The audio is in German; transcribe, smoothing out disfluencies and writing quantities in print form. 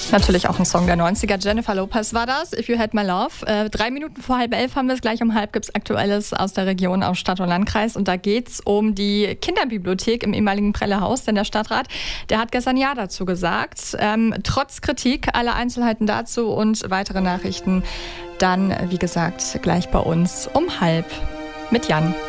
Natürlich auch ein Song der 90er. Jennifer Lopez war das, If You Had My Love. 3 Minuten vor 10:30 haben wir es, gleich um 10:30 gibt es Aktuelles aus der Region, aus Stadt und Landkreis. Und da geht es um die Kinderbibliothek im ehemaligen Prellehaus, denn der Stadtrat, der hat gestern Ja dazu gesagt. Trotz Kritik, alle Einzelheiten dazu und weitere Nachrichten dann, wie gesagt, gleich bei uns um 10:30 mit Jan.